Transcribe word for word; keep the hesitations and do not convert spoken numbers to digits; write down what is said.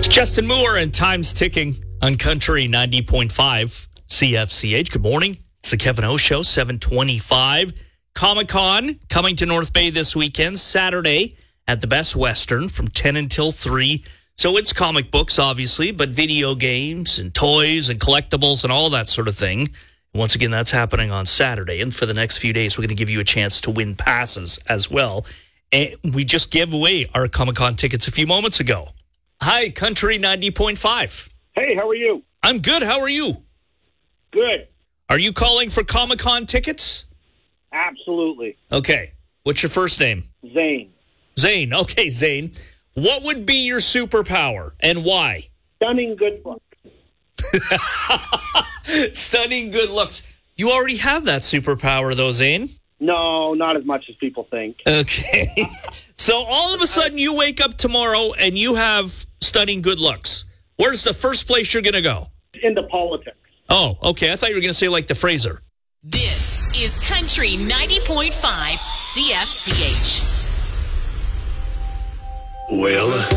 Justin Moore and Time's Ticking on Country ninety point five C F C H. Good morning. It's the Kevin O Show, seven twenty-five. Comic-Con coming to North Bay this weekend, Saturday at the Best Western from ten until three. So it's comic books, obviously, but video games and toys and collectibles and all that sort of thing. Once again, that's happening on Saturday. And for the next few days, we're going to give you a chance to win passes as well. And we just gave away our Comic-Con tickets a few moments ago. Hi, Country ninety point five. Hey, how are you? I'm good. How are you? Good. Are you calling for Comic-Con tickets? Absolutely. Okay. What's your first name? Zane. Zane. Okay, Zane. What would be your superpower and why? Stunning good luck. Stunning good looks. You already have that superpower, though, Zane. No, not as much as people think. Okay. So all of a sudden you wake up tomorrow and you have stunning good looks. Where's the first place you're going to go? Into politics. Oh, okay. I thought you were going to say like the Fraser. This is Country ninety point five C F C H. Well,